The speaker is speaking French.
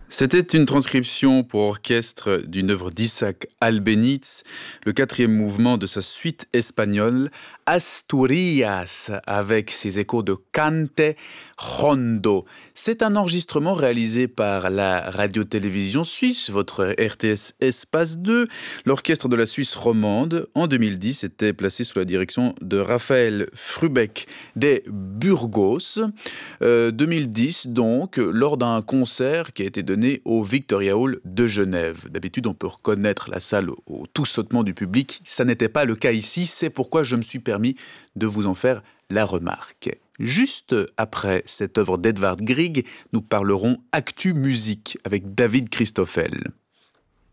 C'était une transcription pour orchestre d'une œuvre d'Isaac Albéniz, le quatrième mouvement de sa suite espagnole, Asturias, avec ses échos de cante rondo. C'est un enregistrement réalisé par la radio-télévision suisse, votre RTS Espace 2. L'orchestre de la Suisse romande, en 2010, était placé sous la direction de Raphaël Frubeck des Burgos. 2010, donc, lors d'un concert qui a été donné au Victoria Hall de Genève. D'habitude, on peut reconnaître la salle au tout sautement du public. Ça n'était pas le cas ici, c'est pourquoi je me suis permis de vous en faire la remarque. Juste après cette œuvre d'Edvard Grieg, nous parlerons Actu Musique avec David Christoffel.